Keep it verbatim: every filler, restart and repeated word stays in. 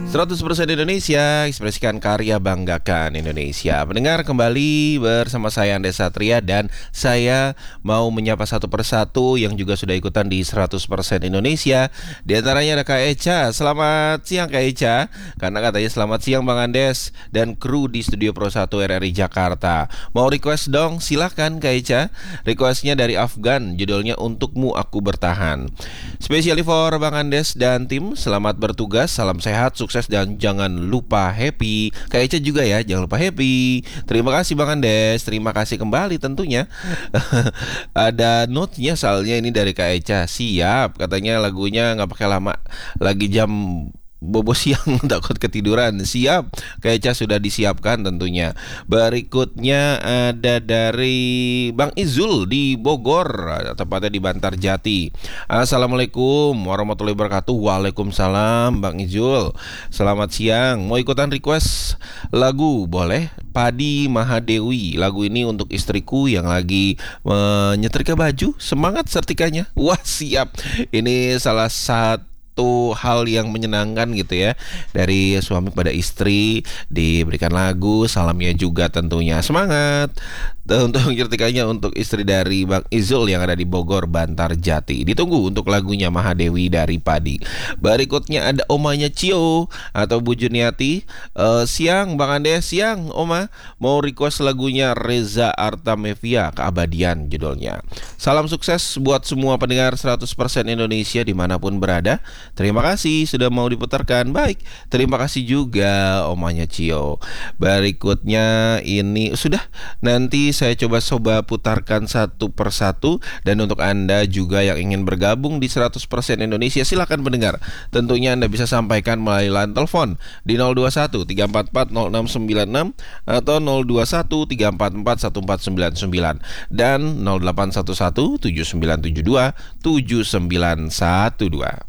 seratus persen Indonesia, ekspresikan karya, banggakan Indonesia. Pendengar, kembali bersama saya Andes Satria, dan saya mau menyapa satu persatu yang juga sudah ikutan di seratus persen Indonesia. Di antaranya ada Kak Echa. Selamat siang Kak Echa. Karena katanya selamat siang Bang Andes dan kru di Studio Pro satu R R I Jakarta. Mau request dong? Silahkan Kak Echa. Requestnya dari Afgan, judulnya Untukmu Aku Bertahan. Spesially for Bang Andes dan tim, selamat bertugas, salam sehat, sukses, dan jangan lupa happy. Kak Echa juga ya, jangan lupa happy. Terima kasih Bang Andes, terima kasih kembali tentunya. Ada note-nya soalnya ini dari Kak Echa. Siap, katanya lagunya nggak pakai lama. Lagi jam bobo siang takut ketiduran. Siap, Kak Echa sudah disiapkan tentunya. Berikutnya ada dari Bang Izul di Bogor, tepatnya di Bantarjati. Assalamualaikum warahmatullahi wabarakatuh. Waalaikumsalam Bang Izul. Selamat siang. Mau ikutan request lagu? Boleh. Padi Mahadewi. Lagu ini untuk istriku yang lagi menyetrika baju. Semangat setrikanya. Wah, siap. Ini salah satu Satu hal yang menyenangkan gitu ya, dari suami pada istri, diberikan lagu, salamnya juga tentunya. Semangat untuk nyetrikanya untuk istri dari Bang Izul yang ada di Bogor, Bantarjati. Ditunggu untuk lagunya Mahadewi dari Padi. Berikutnya ada omanya Cio atau Bu Juniati. uh, Siang Bang Andes, siang Oma. Mau request lagunya Reza Artamevia, Keabadian judulnya. Salam sukses buat semua pendengar seratus persen Indonesia dimanapun berada. Terima kasih sudah mau diputarkan. Baik, terima kasih juga omanya Cio. Berikutnya ini sudah, nanti saya coba-coba putarkan satu persatu. Dan untuk Anda juga yang ingin bergabung di seratus persen Indonesia, silakan pendengar. Tentunya Anda bisa sampaikan melalui line telepon di nol dua satu tiga empat empat nol enam sembilan enam atau nol dua satu tiga empat empat satu empat sembilan sembilan dan nol delapan satu satu tujuh sembilan tujuh dua tujuh sembilan satu dua.